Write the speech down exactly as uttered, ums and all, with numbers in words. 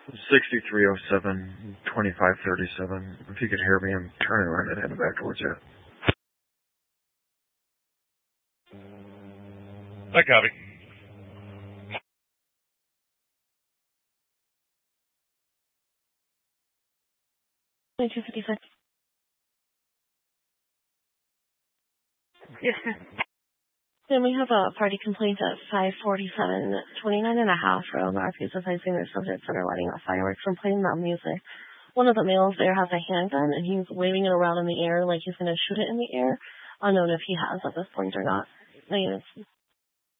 sixty-three oh seven, twenty-five thirty-seven. If you could hear me, I'm turning around and heading back towards you. I copy. twenty-two fifty-six. Yes, sir. Then we have a party complaint at five forty-seven, twenty-nine and a half from our police advising their subjects that are lighting off fireworks from playing loud music. One of the males there has a handgun, and he's waving it around in the air like he's going to shoot it in the air, unknown if he has at this point or not. I mean, it's